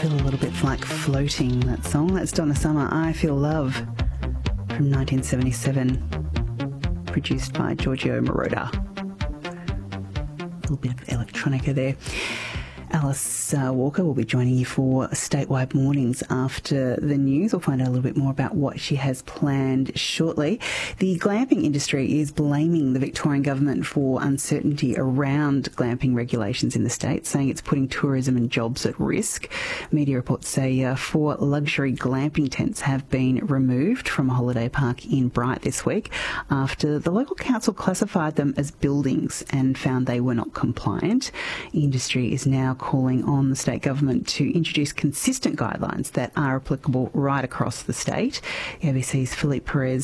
feel a little bit like floating, that song. That's Donna Summer, I Feel Love, from 1977, produced by Giorgio Moroder. A little bit of electronica there. Alice Walker will be joining you for Statewide Mornings after the news. We'll find out a little bit more about what she has planned shortly. The glamping industry is blaming the Victorian government for uncertainty around glamping regulations in the state, saying it's putting tourism and jobs at risk. Media reports say 4 luxury glamping tents have been removed from a holiday park in Bright this week after the local council classified them as buildings and found they were not compliant. The industry is now calling on the state government to introduce consistent guidelines that are applicable right across the state. The ABC's Philippe Perez